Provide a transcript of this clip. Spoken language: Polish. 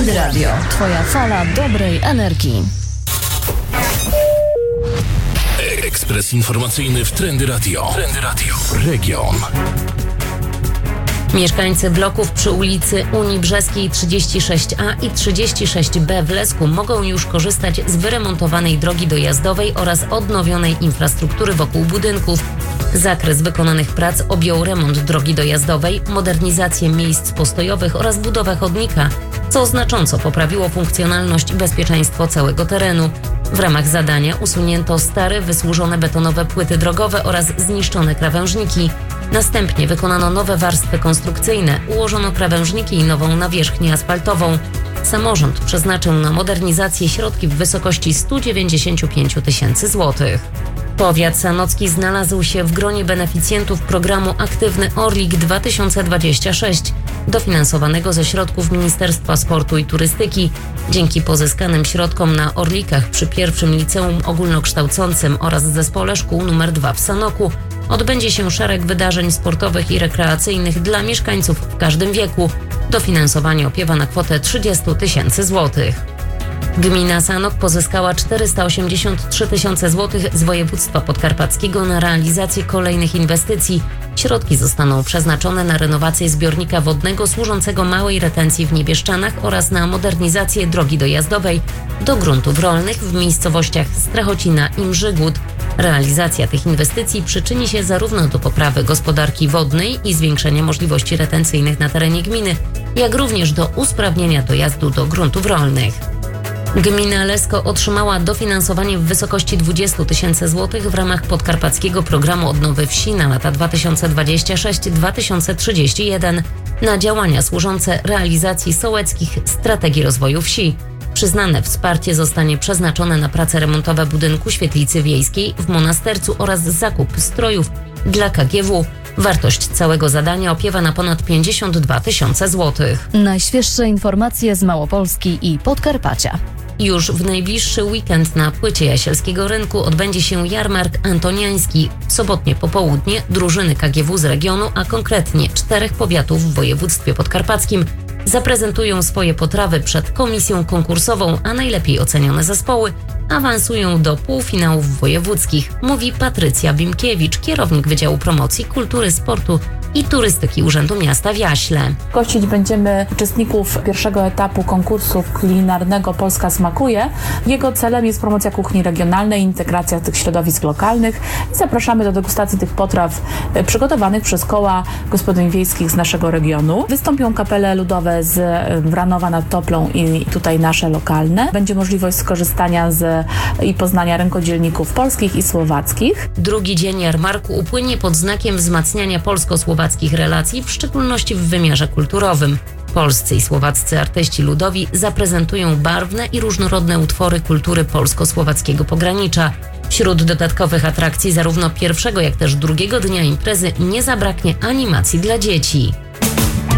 Trendy Radio. Twoja fala dobrej energii. Ekspres informacyjny w Trendy Radio. Trendy Radio. Region. Mieszkańcy bloków przy ulicy Unii Brzeskiej 36A i 36B w Lesku mogą już korzystać z wyremontowanej drogi dojazdowej oraz odnowionej infrastruktury wokół budynków. Zakres wykonanych prac objął remont drogi dojazdowej, modernizację miejsc postojowych oraz budowę chodnika, co znacząco poprawiło funkcjonalność i bezpieczeństwo całego terenu. W ramach zadania usunięto stare, wysłużone betonowe płyty drogowe oraz zniszczone krawężniki. Następnie wykonano nowe warstwy konstrukcyjne, ułożono krawężniki i nową nawierzchnię asfaltową. Samorząd przeznaczył na modernizację środki w wysokości 195 000 złotych. Powiat sanocki znalazł się w gronie beneficjentów programu Aktywny Orlik 2026, dofinansowanego ze środków Ministerstwa Sportu i Turystyki. Dzięki pozyskanym środkom na Orlikach przy pierwszym liceum ogólnokształcącym oraz zespole szkół nr 2 w Sanoku odbędzie się szereg wydarzeń sportowych i rekreacyjnych dla mieszkańców w każdym wieku. Dofinansowanie opiewa na kwotę 30 000 złotych. Gmina Sanok pozyskała 483 000 złotych z województwa podkarpackiego na realizację kolejnych inwestycji. Środki zostaną przeznaczone na renowację zbiornika wodnego służącego małej retencji w Niebieszczanach oraz na modernizację drogi dojazdowej do gruntów rolnych w miejscowościach Strachocina i Mrzygłód. Realizacja tych inwestycji przyczyni się zarówno do poprawy gospodarki wodnej i zwiększenia możliwości retencyjnych na terenie gminy, jak również do usprawnienia dojazdu do gruntów rolnych. Gmina Lesko otrzymała dofinansowanie w wysokości 20 000 złotych w ramach podkarpackiego programu odnowy wsi na lata 2026-2031 na działania służące realizacji sołeckich strategii rozwoju wsi. Przyznane wsparcie zostanie przeznaczone na prace remontowe budynku świetlicy wiejskiej w Monastercu oraz zakup strojów dla KGW. Wartość całego zadania opiewa na ponad 52 000 złotych. Najświeższe informacje z Małopolski i Podkarpacia. Już w najbliższy weekend na płycie Jasielskiego Rynku odbędzie się jarmark antoniański. W sobotnie popołudnie drużyny KGW z regionu, a konkretnie 4 powiatów w województwie podkarpackim, zaprezentują swoje potrawy przed komisją konkursową, a najlepiej ocenione zespoły awansują do półfinałów wojewódzkich, mówi Patrycja Bimkiewicz, kierownik Wydziału Promocji Kultury, Sportu i Turystyki Urzędu Miasta w Jaśle. Gościć będziemy uczestników pierwszego etapu konkursu kulinarnego Polska smakuje. Jego celem jest promocja kuchni regionalnej, integracja tych środowisk lokalnych. Zapraszamy do degustacji tych potraw przygotowanych przez koła gospodyń wiejskich z naszego regionu. Wystąpią kapele ludowe z Wranowa nad Toplą i tutaj nasze lokalne. Będzie możliwość skorzystania i poznania rękodzielników polskich i słowackich. Drugi dzień jarmarku upłynie pod znakiem wzmacniania polsko-słowackich relacji, w szczególności w wymiarze kulturowym. Polscy i słowaccy artyści ludowi zaprezentują barwne i różnorodne utwory kultury polsko-słowackiego pogranicza. Wśród dodatkowych atrakcji zarówno pierwszego, jak też drugiego dnia imprezy nie zabraknie animacji dla dzieci.